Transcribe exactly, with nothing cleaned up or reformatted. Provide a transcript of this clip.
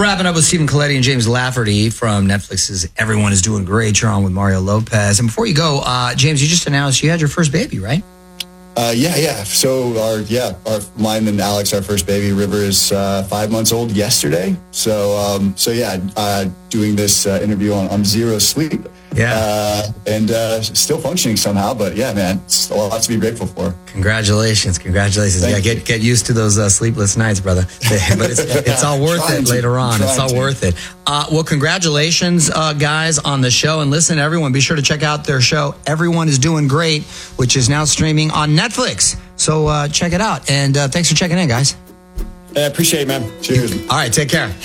Wrapping up with Stephen Colletti and James Lafferty from Netflix's Everyone is Doing Great. You're on with Mario Lopez. And before you go, uh, James, you just announced you had your first baby, right? Uh, yeah, yeah. So our yeah, our mine and Alex, our first baby, River, is uh, five months old yesterday. So um, so yeah, uh, doing this uh, interview on, on zero sleep. Yeah, uh, and uh, still functioning somehow. But yeah, man, it's a lot to be grateful for. Congratulations, congratulations. Thank yeah, you. get get used to those uh, sleepless nights, brother. But it's it's all worth it to, later on. It's all to. worth it. Uh, well, congratulations, uh, guys, on the show. And listen, everyone, be sure to check out their show. Everyone is Doing Great, which is now streaming on Netflix. So uh, check it out. And uh, thanks for checking in, guys. I appreciate it, man. Cheers. All right, take care.